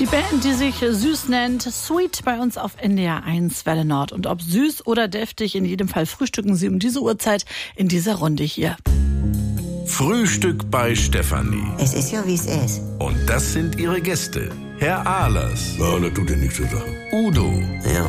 Die Band, die sich süß nennt, Sweet, bei uns auf NDR 1 Welle Nord. Und ob süß oder deftig, in jedem Fall frühstücken sie um diese Uhrzeit in dieser Runde hier. Frühstück bei Stefanie. Es ist ja, wie es ist. Und das sind ihre Gäste. Herr Ahlers. Ja, das tut dir nichts zur Sache. Udo. Ja,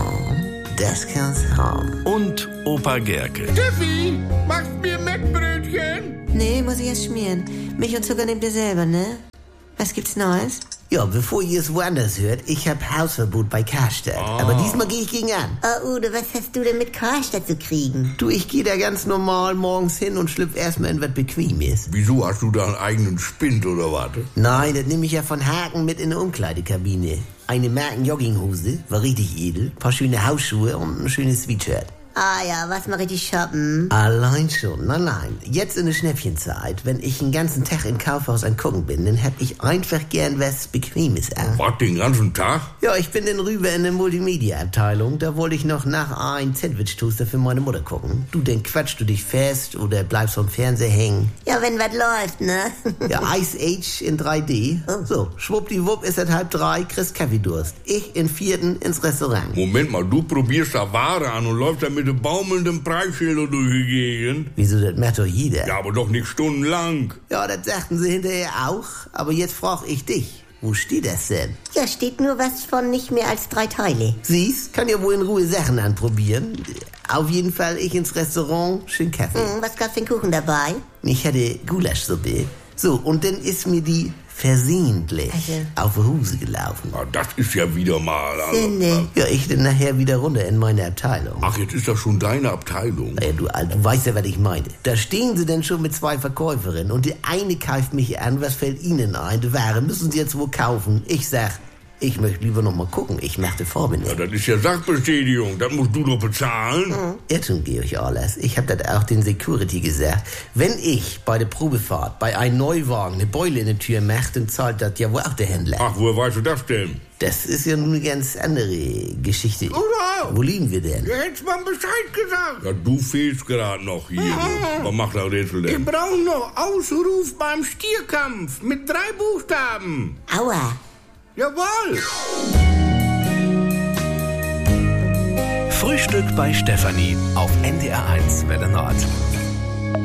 das kann's haben. Und Opa Gerke. Steffi, machst mir Mettbrötchen? Nee, muss ich erst schmieren. Milch und Zucker nehmt ihr selber, ne? Was gibt's Neues? Ja, bevor ihr es woanders hört, ich hab Hausverbot bei Karstadt. Aber diesmal gehe ich gegen an. Oh, Udo, was hast du denn mit Karstadt zu kriegen? Du, ich gehe da ganz normal morgens hin und schlüpf erstmal in was Bequemes. Wieso, hast du da einen eigenen Spind oder was? Nein, das nehme ich ja von Haken mit in die Umkleidekabine. Eine Marken-Jogginghose, war richtig edel, paar schöne Hausschuhe und ein schönes Sweatshirt. Ah ja, was mal richtig shoppen? Allein schon, nein. Jetzt in der Schnäppchenzeit, wenn ich den ganzen Tag im Kaufhaus an Gucken bin, dann hab ich einfach gern was Bequemes an. Was, den ganzen Tag? Ja, ich bin dann rüber in der Multimedia-Abteilung. Da wollte ich noch nach ein Sandwich-Toaster für meine Mutter gucken. Du, dann quatschst du dich fest oder bleibst vom Fernseher hängen. Ja, wenn was läuft, ne? Ja, Ice Age in 3D. So, schwuppdiwupp ist es 2:30, kriegst Kaffeedurst. Ich in 4. ins Restaurant. Moment mal, du probierst da Ware an und läufst da mit dem baumelnden Preisschilder durch die Gegend? Wieso, das macht doch jeder. Ja, aber doch nicht stundenlang. Ja, das sagten sie hinterher auch. Aber jetzt frag ich dich. Wo steht das denn? Ja, steht nur was von nicht mehr als 3 Teile. Siehst, kann ja wohl in Ruhe Sachen anprobieren. Auf jeden Fall ich ins Restaurant, schön Kaffee. Was gab's für einen Kuchen dabei? Ich hatte Gulaschsuppe. So, und dann ist mir die versehentlich auf die Hose gelaufen. Ja, das ist ja wieder mal... Ja, ich dann nachher wieder runter in meine Abteilung. Ach, jetzt ist das schon deine Abteilung. Ja, du weißt ja, was ich meine. Da stehen sie denn schon mit 2 Verkäuferinnen und die eine kauft mich an, was fällt ihnen ein? Die Ware müssen sie jetzt wohl kaufen. Ich sag, ich möchte lieber noch mal gucken. Ich machte Vorbenehmen. Ja, das ist ja Sachbestätigung. Das musst du doch bezahlen. Irrtum, Georg Ahlers. Ich hab das auch den Security gesagt. Wenn ich bei der Probefahrt bei einem Neuwagen eine Beule in der Tür mache, dann zahlt das ja wohl auch der Händler. Ach, woher weißt du das denn? Das ist ja nun eine ganz andere Geschichte. Udo! Wo liegen wir denn? Du hättest mal Bescheid gesagt. Ja, du fehlst gerade noch hier. Was macht der Rätsel denn? Ich brauche noch Ausruf beim Stierkampf mit 3 Buchstaben. Aua. Jawohl. Frühstück bei Stefanie auf NDR 1 Welle Nord.